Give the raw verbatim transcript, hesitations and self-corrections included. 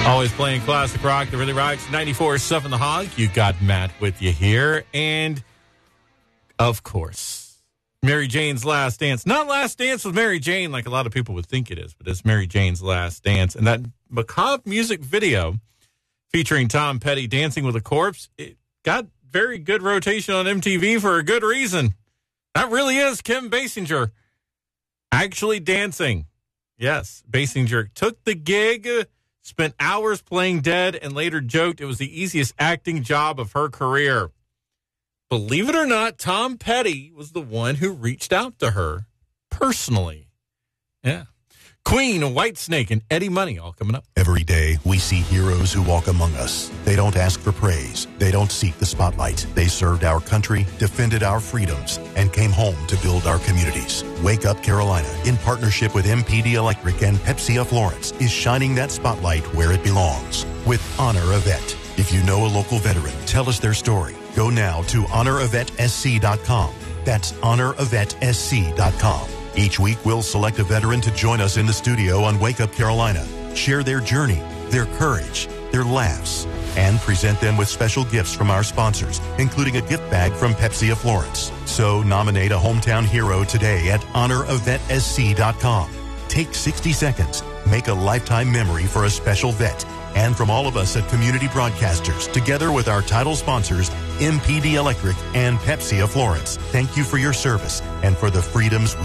Always playing classic rock that really rocks. ninety-four point seven The Hog. You got Matt with you here. And, of course, Mary Jane's Last Dance. Not Last Dance with Mary Jane like a lot of people would think it is, but it's Mary Jane's Last Dance. And that macabre music video featuring Tom Petty dancing with a corpse, it got very good rotation on M T V for a good reason. That really is Kim Basinger actually dancing. Yes, Basinger took the gig, spent hours playing dead, and later joked it was the easiest acting job of her career. Believe it or not, Tom Petty was the one who reached out to her personally. Yeah. Queen, Whitesnake, and Eddie Money all coming up. Every day, we see heroes who walk among us. They don't ask for praise. They don't seek the spotlight. They served our country, defended our freedoms, and came home to build our communities. Wake Up Carolina, in partnership with M P D Electric and Pepsi of Florence, is shining that spotlight where it belongs with Honor a Vet. If you know a local veteran, tell us their story. Go now to honor a vet s c dot com. That's honor a vet s c dot com. Each week, we'll select a veteran to join us in the studio on Wake Up Carolina, share their journey, their courage, their laughs, and present them with special gifts from our sponsors, including a gift bag from Pepsi of Florence. So nominate a hometown hero today at honor a vet s c dot com. Take sixty seconds. Make a lifetime memory for a special vet. And from all of us at Community Broadcasters, together with our title sponsors, M P D Electric and Pepsi of Florence, thank you for your service and for the freedoms we